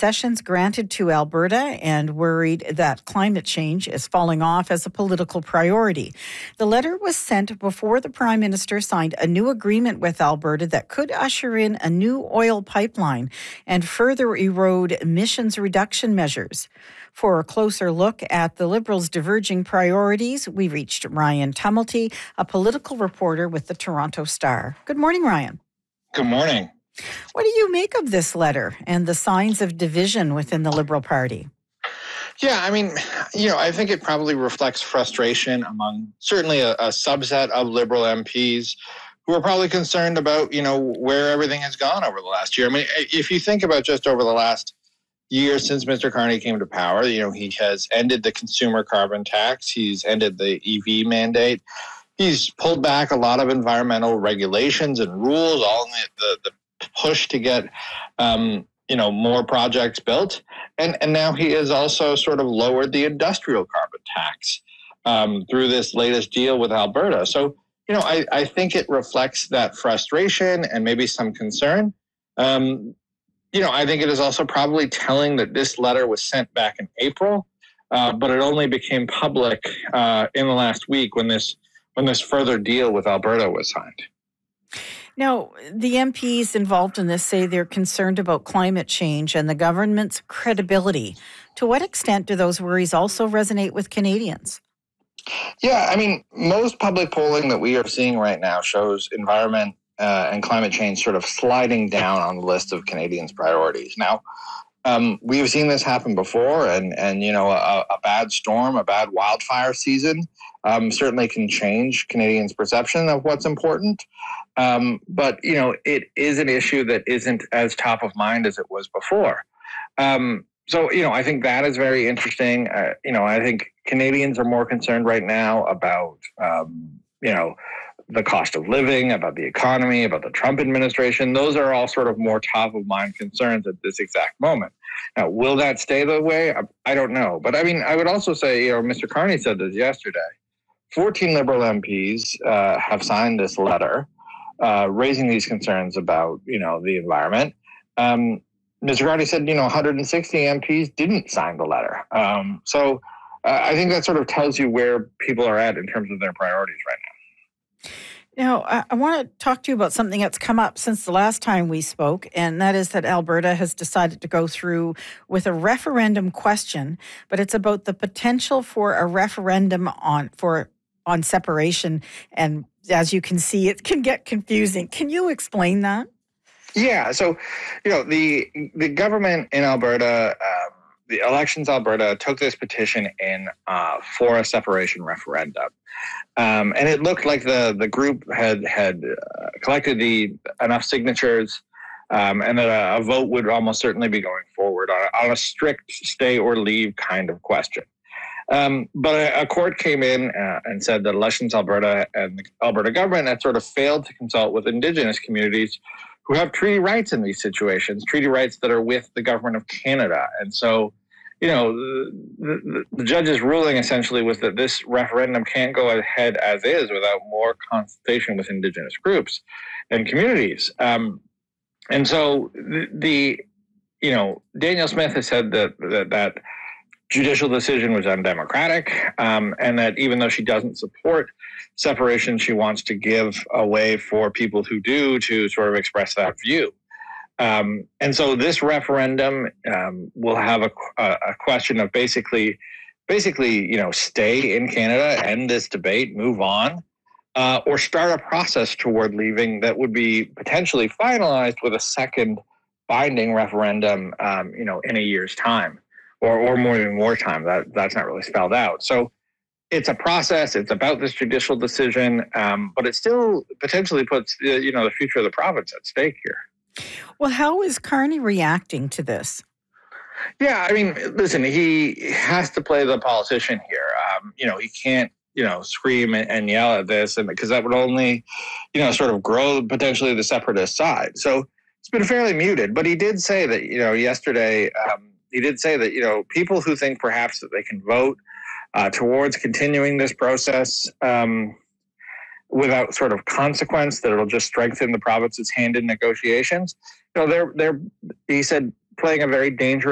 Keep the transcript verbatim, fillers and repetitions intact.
concessions granted to Alberta and worried that climate change is falling off as a political priority. The letter was sent before the Prime Minister signed a new agreement with Alberta that could usher in a new oil pipeline and further erode emissions reduction measures. For a closer look at the Liberals' diverging priorities, we reached Ryan Tumulty, a political reporter with the Toronto Star. Good morning, Ryan. Good morning. What do you make of this letter and the signs of division within the Liberal Party? Yeah, I mean, you know, I think it probably reflects frustration among certainly a, a subset of Liberal M Ps who are probably concerned about, you know, where everything has gone over the last year. I mean, if you think about just over the last year since Mister Carney came to power, you know, he has ended the consumer carbon tax. He's ended the E V mandate. He's pulled back a lot of environmental regulations and rules, all in the, the, the push to get, um, you know, more projects built. And, and now he has also sort of lowered the industrial carbon tax um, through this latest deal with Alberta. So, you know, I, I think it reflects that frustration and maybe some concern. Um, You know, I think it is also probably telling that this letter was sent back in April, uh, but it only became public uh, in the last week when this when this further deal with Alberta was signed. Now, the M Ps involved in this say they're concerned about climate change and the government's credibility. To what extent do those worries also resonate with Canadians? Yeah, I mean, most public polling that we are seeing right now shows environment Uh, and climate change sort of sliding down on the list of Canadians' priorities. Now, um, we've seen this happen before, and, and you know, a, a bad storm, a bad wildfire season um, certainly can change Canadians' perception of what's important. Um, but, you know, it is an issue that isn't as top of mind as it was before. Um, so, you know, I think that is very interesting. Uh, you know, I think Canadians are more concerned right now about, um, you know, the cost of living, about the economy, about the Trump administration. Those are all sort of more top of mind concerns at this exact moment. Now, will that stay the way? I, I don't know. But I mean, I would also say, you know, Mister Carney said this yesterday. fourteen Liberal M Ps uh, have signed this letter uh, raising these concerns about, you know, the environment. Um, Mister Carney said, you know, one hundred sixty M Ps didn't sign the letter. Um, so uh, I think that sort of tells you where people are at in terms of their priorities right now. Now, I, I want to talk to you about something that's come up since the last time we spoke, and that is that Alberta has decided to go through with a referendum question, but it's about the potential for a referendum on for on separation. And as you can see, it can get confusing. Can you explain that? Yeah, so, you know, the the government in Alberta, um, the Elections Alberta took this petition in uh, for a separation referendum. Um, and it looked like the, the group had had uh, collected the enough signatures um, and that a, a vote would almost certainly be going forward on, on a strict stay or leave kind of question. Um, but a, a court came in uh, and said that Elections Alberta and the Alberta government had sort of failed to consult with Indigenous communities who have treaty rights in these situations, treaty rights that are with the government of Canada. And so, you know, the, the, the judge's ruling essentially was that this referendum can't go ahead as is without more consultation with Indigenous groups and communities. Um, and so the, the, you know, Danielle Smith has said that that, that judicial decision was undemocratic, um, and that even though she doesn't support separation, she wants to give a way for people who do to sort of express that view. Um, and so this referendum um, will have a, a question of basically, basically, you know, stay in Canada, end this debate, move on, uh, or start a process toward leaving that would be potentially finalized with a second binding referendum, um, you know, in a year's time, or or more than more time. That that's not really spelled out. So it's a process. It's about this judicial decision, um, but it still potentially puts, uh, you know, the future of the province at stake here. Well, how is Carney reacting to this? Yeah, I mean, listen, he has to play the politician here. Um, you know, he can't, you know, scream and yell at this, and because that would only, you know, sort of grow potentially the separatist side. So it's been fairly muted. But he did say that, you know, yesterday, um, he did say that, you know, people who think perhaps that they can vote uh, towards continuing this process um, without sort of consequence, that it'll just strengthen the province's hand in negotiations. You know, they're they're he said playing a very dangerous